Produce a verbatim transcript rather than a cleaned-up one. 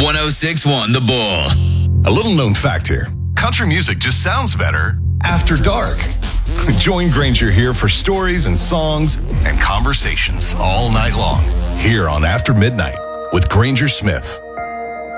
one oh six point one The Bull. A little known fact here. Country music just sounds better after dark. Join Granger here for stories and songs and conversations all night long here on After Midnight with Granger Smith.